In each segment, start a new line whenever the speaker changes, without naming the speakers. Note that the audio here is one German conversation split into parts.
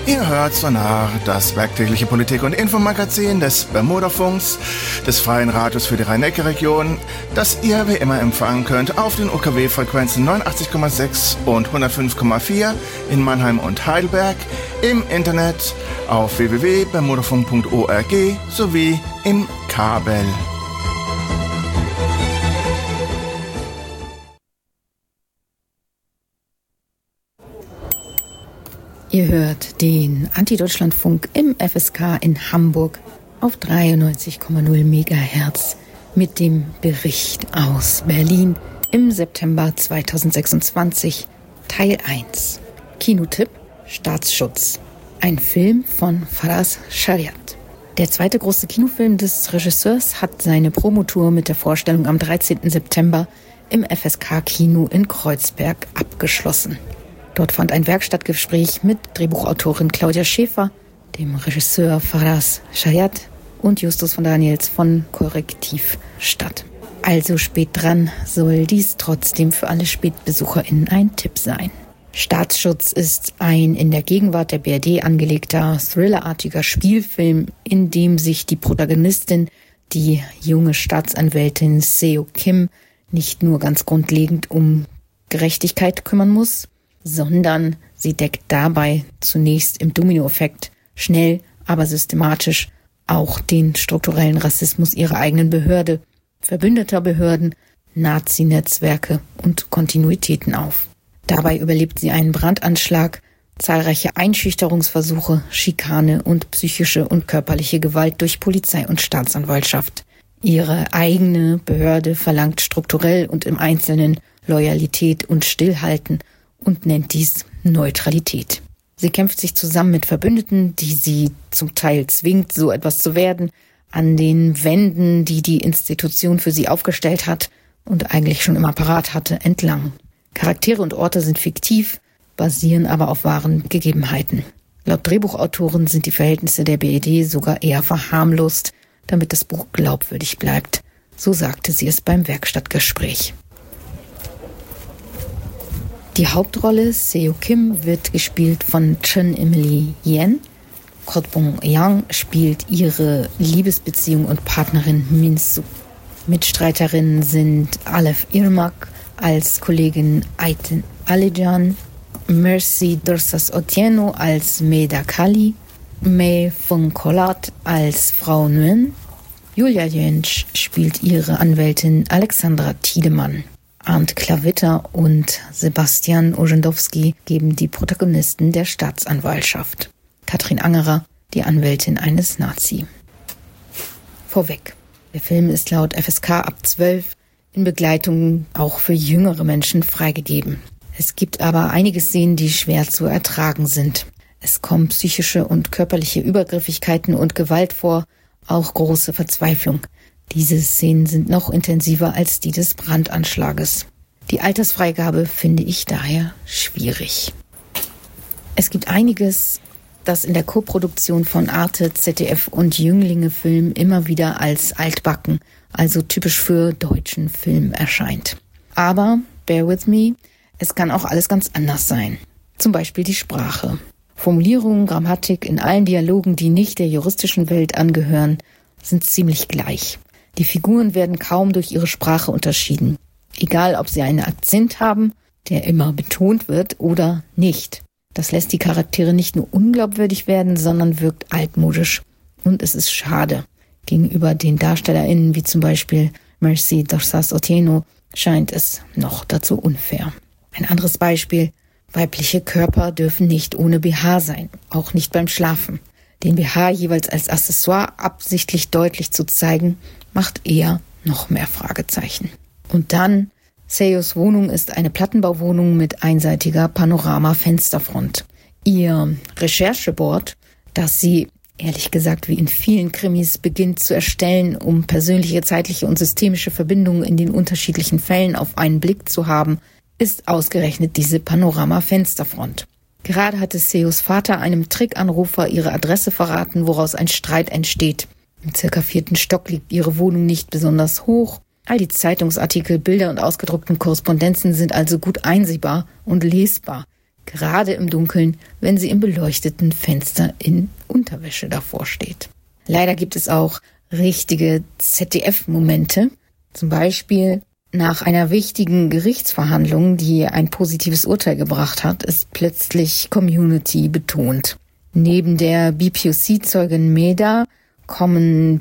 Ihr hört Sonar, das werktägliche Politik- und Infomagazin des Bermudafunks, des Freien Radios für die Rhein-Neckar-Region, das ihr wie immer empfangen könnt auf den UKW-Frequenzen 89,6 und 105,4 in Mannheim und Heidelberg, im Internet auf www.bermudafunk.org sowie im Kabel.
Ihr hört den Anti-Deutschland-Funk im FSK in Hamburg auf 93,0 MHz mit dem Bericht aus Berlin im September 2026, Teil 1. Kinotipp: Staatsschutz. Ein Film von Faraz Shariat. Der zweite große Kinofilm des Regisseurs hat seine Promotour mit der Vorstellung am 13. September im FSK-Kino in Kreuzberg abgeschlossen. Dort fand ein Werkstattgespräch mit Drehbuchautorin Claudia Schäfer, dem Regisseur Faraz Shariat und Justus von Daniels von Korrektiv statt. Also spät dran soll dies trotzdem für alle SpätbesucherInnen ein Tipp sein. Staatsschutz ist ein in der Gegenwart der BRD angelegter, thrillerartiger Spielfilm, in dem sich die Protagonistin, die junge Staatsanwältin Seo Kim, nicht nur ganz grundlegend um Gerechtigkeit kümmern muss, sondern sie deckt dabei zunächst im Dominoeffekt schnell, aber systematisch auch den strukturellen Rassismus ihrer eigenen Behörde, verbündeter Behörden, Nazi-Netzwerke und Kontinuitäten auf. Dabei überlebt sie einen Brandanschlag, zahlreiche Einschüchterungsversuche, Schikane und psychische und körperliche Gewalt durch Polizei und Staatsanwaltschaft. Ihre eigene Behörde verlangt strukturell und im Einzelnen Loyalität und Stillhalten und nennt dies Neutralität. Sie kämpft sich zusammen mit Verbündeten, die sie zum Teil zwingt, so etwas zu werden, an den Wänden, die die Institution für sie aufgestellt hat und eigentlich schon immer parat hatte, entlang. Charaktere und Orte sind fiktiv, basieren aber auf wahren Gegebenheiten. Laut Drehbuchautoren sind die Verhältnisse der BRD sogar eher verharmlost, damit das Buch glaubwürdig bleibt. So sagte sie es beim Werkstattgespräch. Die Hauptrolle, Seo Kim, wird gespielt von Chen Emily Yen. Kotbong Yang spielt ihre Liebesbeziehung und Partnerin Min Soo. Mitstreiterinnen sind Aleph Irmak als Kollegin Ayten Alijan, Mercy Dorsas Otieno als Meda Kali, Mei Fung Kolat als Frau Nguyen. Julia Jentsch spielt ihre Anwältin Alexandra Tiedemann. Arndt Klawitter und Sebastian Orzendowski geben die Protagonisten der Staatsanwaltschaft. Katrin Angerer, die Anwältin eines Nazi. Vorweg: Der Film ist laut FSK ab 12 in Begleitung auch für jüngere Menschen freigegeben. Es gibt aber einige Szenen, die schwer zu ertragen sind. Es kommen psychische und körperliche Übergriffigkeiten und Gewalt vor, auch große Verzweiflung. Diese Szenen sind noch intensiver als die des Brandanschlages. Die Altersfreigabe finde ich daher schwierig. Es gibt einiges, das in der Koproduktion von Arte, ZDF und Jünglinge Film immer wieder als altbacken, also typisch für deutschen Film erscheint. Aber, bear with me, es kann auch alles ganz anders sein. Zum Beispiel die Sprache. Formulierungen, Grammatik in allen Dialogen, die nicht der juristischen Welt angehören, sind ziemlich gleich. Die Figuren werden kaum durch ihre Sprache unterschieden. Egal, ob sie einen Akzent haben, der immer betont wird, oder nicht. Das lässt die Charaktere nicht nur unglaubwürdig werden, sondern wirkt altmodisch. Und es ist schade. Gegenüber den DarstellerInnen, wie zum Beispiel Mercy Dorsas Otieno, scheint es noch dazu unfair. Ein anderes Beispiel: Weibliche Körper dürfen nicht ohne BH sein, auch nicht beim Schlafen. Den BH jeweils als Accessoire absichtlich deutlich zu zeigen, macht eher noch mehr Fragezeichen. Und dann, Seos Wohnung ist eine Plattenbauwohnung mit einseitiger Panorama-Fensterfront. Ihr Rechercheboard, das sie, ehrlich gesagt wie in vielen Krimis, beginnt zu erstellen, um persönliche, zeitliche und systemische Verbindungen in den unterschiedlichen Fällen auf einen Blick zu haben, ist ausgerechnet diese Panorama-Fensterfront. Gerade hatte Seos Vater einem Trickanrufer ihre Adresse verraten, woraus ein Streit entsteht. Im ca. 4. Stock liegt ihre Wohnung nicht besonders hoch. All die Zeitungsartikel, Bilder und ausgedruckten Korrespondenzen sind also gut einsehbar und lesbar. gerade im Dunkeln, wenn sie im beleuchteten Fenster in Unterwäsche davor steht. Leider gibt es auch richtige ZDF-Momente, zum Beispiel nach einer wichtigen Gerichtsverhandlung, die ein positives Urteil gebracht hat, ist plötzlich Community betont. Neben der BPOC-Zeugin Meda kommen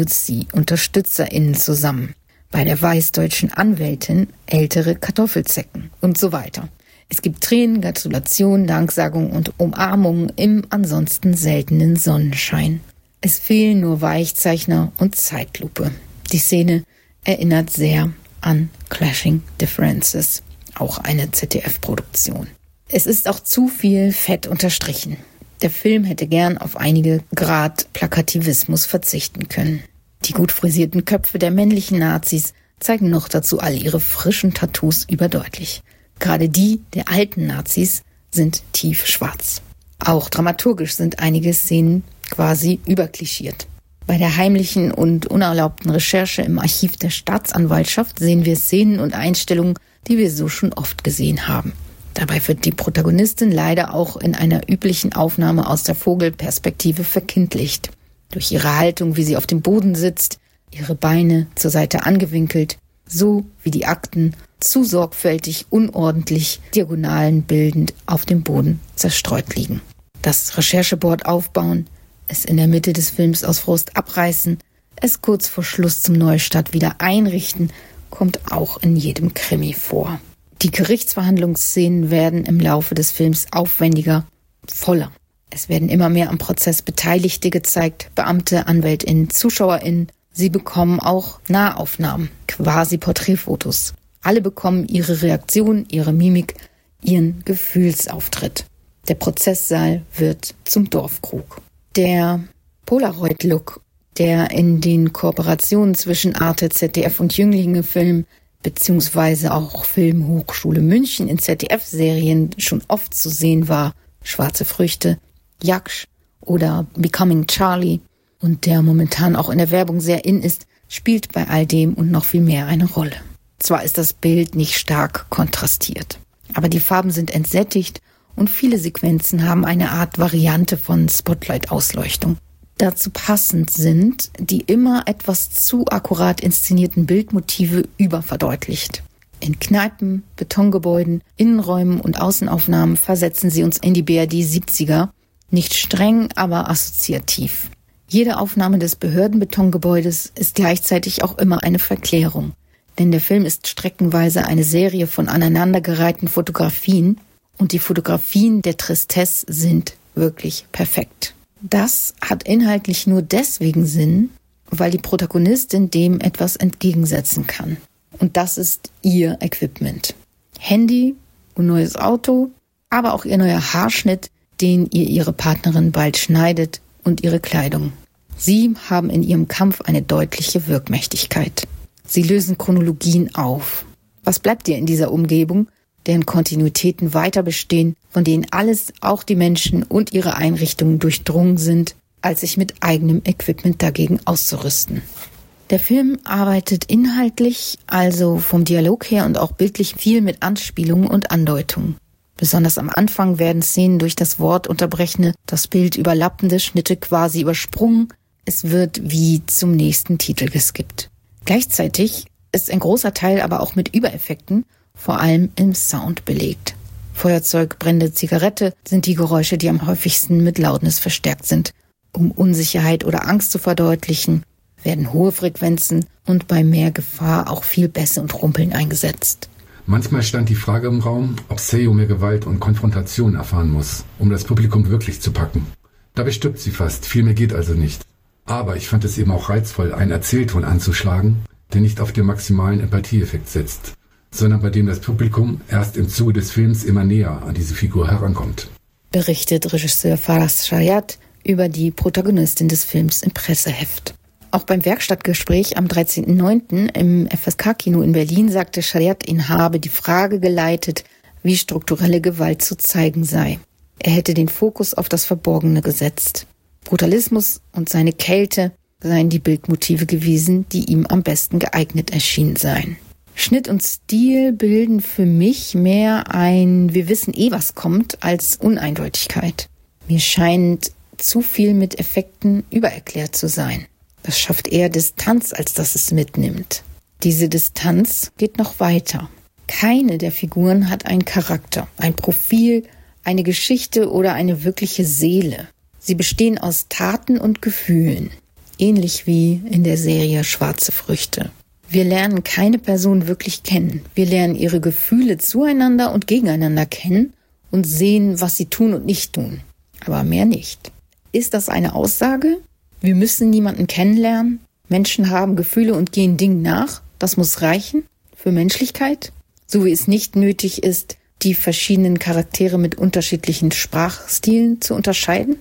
BPOC-UnterstützerInnen zusammen. Bei der weißdeutschen Anwältin ältere Kartoffelzecken und so weiter. Es gibt Tränen, Gratulationen, Danksagung und Umarmungen im ansonsten seltenen Sonnenschein. Es fehlen nur Weichzeichner und Zeitlupe. Die Szene erinnert sehr an Clashing Differences, auch eine ZDF-Produktion. Es ist auch zu viel fett unterstrichen. Der Film hätte gern auf einige Grad Plakativismus verzichten können. Die gut frisierten Köpfe der männlichen Nazis zeigen noch dazu all ihre frischen Tattoos überdeutlich. Gerade die der alten Nazis sind tiefschwarz. Auch dramaturgisch sind einige Szenen quasi überklischiert. Bei der heimlichen und unerlaubten Recherche im Archiv der Staatsanwaltschaft sehen wir Szenen und Einstellungen, die wir so schon oft gesehen haben. Dabei wird die Protagonistin leider auch in einer üblichen Aufnahme aus der Vogelperspektive verkindlicht. Durch ihre Haltung, wie sie auf dem Boden sitzt, ihre Beine zur Seite angewinkelt, so wie die Akten zu sorgfältig, unordentlich, Diagonalen bildend auf dem Boden zerstreut liegen. Das Rechercheboard aufbauen, es in der Mitte des Films aus Frust abreißen, es kurz vor Schluss zum Neustart wieder einrichten, kommt auch in jedem Krimi vor. Die Gerichtsverhandlungsszenen werden im Laufe des Films aufwendiger, voller. Es werden immer mehr am Prozess Beteiligte gezeigt, Beamte, AnwältInnen, ZuschauerInnen. Sie bekommen auch Nahaufnahmen, quasi Porträtfotos. Alle bekommen ihre Reaktion, ihre Mimik, ihren Gefühlsauftritt. Der Prozesssaal wird zum Dorfkrug. Der Polaroid-Look, der in den Kooperationen zwischen Arte, ZDF und Jünglinge-Film beziehungsweise auch Filmhochschule München in ZDF-Serien schon oft zu sehen war, Schwarze Früchte, Jaksch oder Becoming Charlie und der momentan auch in der Werbung sehr in ist, spielt bei all dem und noch viel mehr eine Rolle. Zwar ist das Bild nicht stark kontrastiert, aber die Farben sind entsättigt und viele Sequenzen haben eine Art Variante von Spotlight-Ausleuchtung. Dazu passend sind die immer etwas zu akkurat inszenierten Bildmotive überverdeutlicht. In Kneipen, Betongebäuden, Innenräumen und Außenaufnahmen versetzen sie uns in die BRD 70er, nicht streng, aber assoziativ. Jede Aufnahme des Behördenbetongebäudes ist gleichzeitig auch immer eine Verklärung. Denn der Film ist streckenweise eine Serie von aneinandergereihten Fotografien und die Fotografien der Tristesse sind wirklich perfekt. Das hat inhaltlich nur deswegen Sinn, weil die Protagonistin dem etwas entgegensetzen kann. Und das ist ihr Equipment. Handy und neues Auto, aber auch ihr neuer Haarschnitt, den ihr ihre Partnerin bald schneidet, und ihre Kleidung. Sie haben in ihrem Kampf eine deutliche Wirkmächtigkeit. Sie lösen Chronologien auf. Was bleibt dir in dieser Umgebung, deren Kontinuitäten weiter bestehen, von denen alles, auch die Menschen und ihre Einrichtungen durchdrungen sind, als sich mit eigenem Equipment dagegen auszurüsten? Der Film arbeitet inhaltlich, also vom Dialog her und auch bildlich viel mit Anspielungen und Andeutungen. Besonders am Anfang werden Szenen durch das Wort unterbrechende, das Bild überlappende Schnitte quasi übersprungen. Es wird wie zum nächsten Titel geskippt. Gleichzeitig ist ein großer Teil aber auch mit Übereffekten, vor allem im Sound, belegt. Feuerzeug, brennende Zigarette sind die Geräusche, die am häufigsten mit Loudness verstärkt sind. Um Unsicherheit oder Angst zu verdeutlichen, werden hohe Frequenzen und bei mehr Gefahr auch viel Bässe und Rumpeln eingesetzt.
Manchmal stand die Frage im Raum, ob Seo mehr Gewalt und Konfrontation erfahren muss, um das Publikum wirklich zu packen. Dabei stirbt sie fast, viel mehr geht also nicht. Aber ich fand es eben auch reizvoll, einen Erzählton anzuschlagen, der nicht auf den maximalen Empathieeffekt setzt, sondern bei dem das Publikum erst im Zuge des Films immer näher an diese Figur herankommt.
Berichtet Regisseur Faraz Shayat über die Protagonistin des Films im Presseheft. Auch beim Werkstattgespräch am 13.09. im FSK-Kino in Berlin sagte Shayat, ihn habe die Frage geleitet, wie strukturelle Gewalt zu zeigen sei. Er hätte den Fokus auf das Verborgene gesetzt. Brutalismus und seine Kälte seien die Bildmotive gewesen, die ihm am besten geeignet erschienen seien. Schnitt und Stil bilden für mich mehr ein "Wir wissen eh, was kommt" als Uneindeutigkeit. Mir scheint zu viel mit Effekten übererklärt zu sein. Das schafft eher Distanz, als dass es mitnimmt. Diese Distanz geht noch weiter. Keine der Figuren hat einen Charakter, ein Profil, eine Geschichte oder eine wirkliche Seele. Sie bestehen aus Taten und Gefühlen, ähnlich wie in der Serie Schwarze Früchte. Wir lernen keine Person wirklich kennen. Wir lernen ihre Gefühle zueinander und gegeneinander kennen und sehen, was sie tun und nicht tun. Aber mehr nicht. Ist das eine Aussage? Wir müssen niemanden kennenlernen. Menschen haben Gefühle und gehen Dingen nach. Das muss reichen für Menschlichkeit. So wie es nicht nötig ist, die verschiedenen Charaktere mit unterschiedlichen Sprachstilen zu unterscheiden.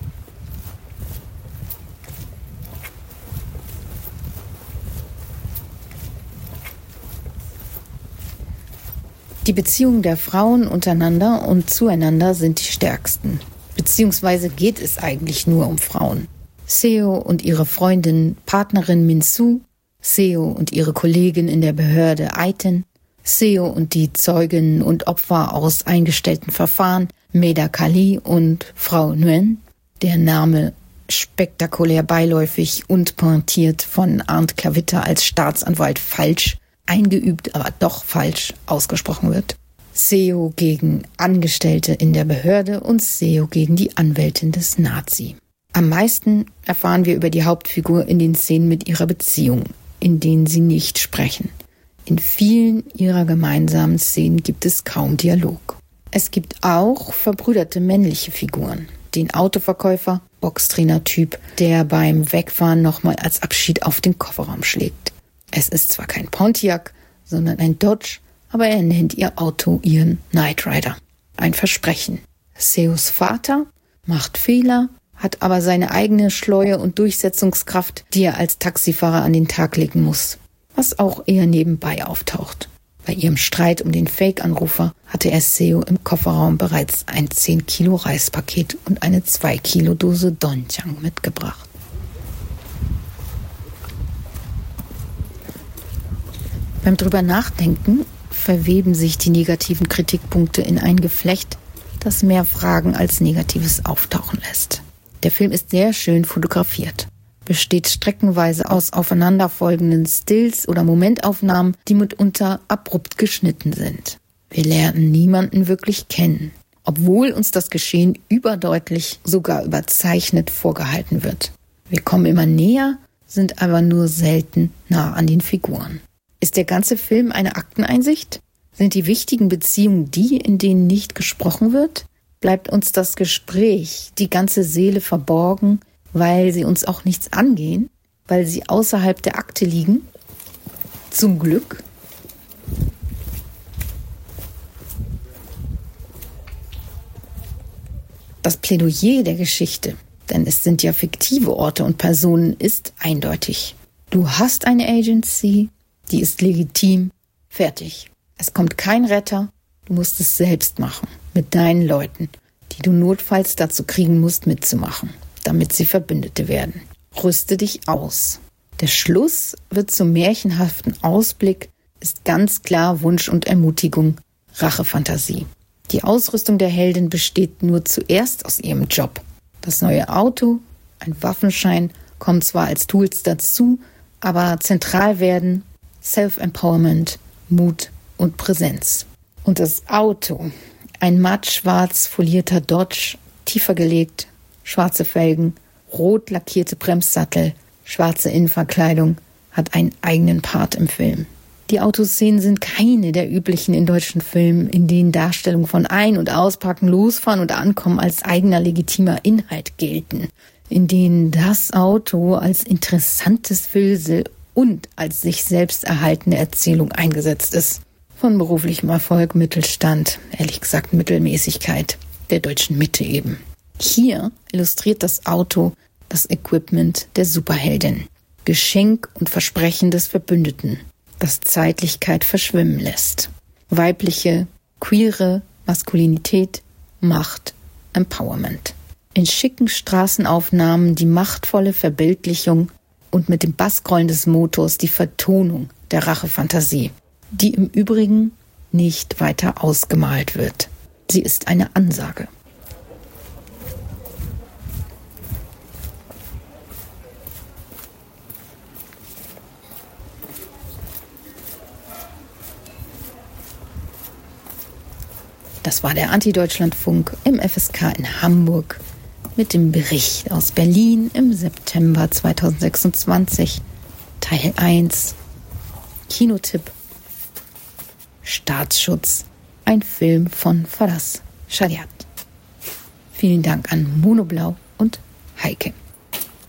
Die Beziehungen der Frauen untereinander und zueinander sind die stärksten. Beziehungsweise geht es eigentlich nur um Frauen. Seo und ihre Freundin, Partnerin Min-soo, Seo und ihre Kollegin in der Behörde Aiten, Seo und die Zeuginnen und Opfer aus eingestellten Verfahren, Meda Kali und Frau Nguyen, der Name spektakulär beiläufig und pointiert von Arndt Klavitter als Staatsanwalt falsch, eingeübt, aber doch falsch ausgesprochen wird. Seo gegen Angestellte in der Behörde und Seo gegen die Anwältin des Nazi. Am meisten erfahren wir über die Hauptfigur in den Szenen mit ihrer Beziehung, in denen sie nicht sprechen. In vielen ihrer gemeinsamen Szenen gibt es kaum Dialog. Es gibt auch verbrüderte männliche Figuren. Den Autoverkäufer, Boxtrainer-Typ, der beim Wegfahren nochmal als Abschied auf den Kofferraum schlägt. Es ist zwar kein Pontiac, sondern ein Dodge, aber er nennt ihr Auto ihren Knight Rider. Ein Versprechen. Seos Vater macht Fehler, hat aber seine eigene Schleue und Durchsetzungskraft, die er als Taxifahrer an den Tag legen muss. Was auch eher nebenbei auftaucht. Bei ihrem Streit um den Fake-Anrufer hatte er Seo im Kofferraum bereits ein 10 Kilo Reispaket und eine 2 Kilo Dose Doenjang mitgebracht. Beim drüber nachdenken verweben sich die negativen Kritikpunkte in ein Geflecht, das mehr Fragen als Negatives auftauchen lässt. Der Film ist sehr schön fotografiert, besteht streckenweise aus aufeinanderfolgenden Stills oder Momentaufnahmen, die mitunter abrupt geschnitten sind. Wir lernen niemanden wirklich kennen, obwohl uns das Geschehen überdeutlich, sogar überzeichnet vorgehalten wird. Wir kommen immer näher, sind aber nur selten nah an den Figuren. Ist der ganze Film eine Akteneinsicht? Sind die wichtigen Beziehungen die, in denen nicht gesprochen wird? Bleibt uns das Gespräch, die ganze Seele verborgen, weil sie uns auch nichts angehen, weil sie außerhalb der Akte liegen? Zum Glück. Das Plädoyer der Geschichte, denn es sind ja fiktive Orte und Personen, ist eindeutig. Du hast eine Agency, die ist legitim, fertig. Es kommt kein Retter, du musst es selbst machen, mit deinen Leuten, die du notfalls dazu kriegen musst, mitzumachen, damit sie Verbündete werden. Rüste dich aus. Der Schluss wird zum märchenhaften Ausblick, ist ganz klar Wunsch und Ermutigung, Rachefantasie. Die Ausrüstung der Heldin besteht nur zuerst aus ihrem Job. Das neue Auto, ein Waffenschein, kommen zwar als Tools dazu, aber zentral werden Self-Empowerment, Mut und Präsenz. Und das Auto, ein matt-schwarz folierter Dodge, tiefer gelegt, schwarze Felgen, rot lackierte Bremssattel, schwarze Innenverkleidung, hat einen eigenen Part im Film. Die Autoszenen sind keine der üblichen in deutschen Filmen, in denen Darstellungen von Ein- und Auspacken, Losfahren und Ankommen als eigener legitimer Inhalt gelten, in denen das Auto als interessantes Füllsel und als sich selbst erhaltende Erzählung eingesetzt ist. Von beruflichem Erfolg, Mittelstand, ehrlich gesagt Mittelmäßigkeit, der deutschen Mitte eben. Hier illustriert das Auto das Equipment der Superheldin. Geschenk und Versprechen des Verbündeten, das Zeitlichkeit verschwimmen lässt. Weibliche, queere Maskulinität, Macht, Empowerment. In schicken Straßenaufnahmen die machtvolle Verbildlichung und mit dem Bassgrollen des Motors die Vertonung der Rachefantasie. die im Übrigen nicht weiter ausgemalt wird. Sie ist eine Ansage. Das war der Anti-Deutschlandfunk im FSK in Hamburg mit dem Bericht aus Berlin im September 2026. Teil 1. Kinotipp. Staatsschutz. Ein Film von Faraz Shariat. Vielen Dank an Monoblau und Heike.